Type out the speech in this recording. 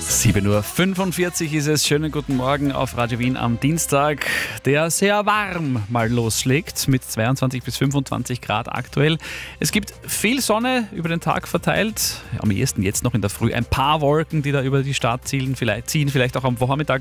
7:45 Uhr ist es. Schönen guten Morgen auf Radio Wien am Dienstag, der sehr warm mal losschlägt mit 22 bis 25 Grad aktuell. Es gibt viel Sonne über den Tag verteilt, am ehesten jetzt noch in der Früh. Ein paar Wolken, die da über die Stadt ziehen, vielleicht auch am Vormittag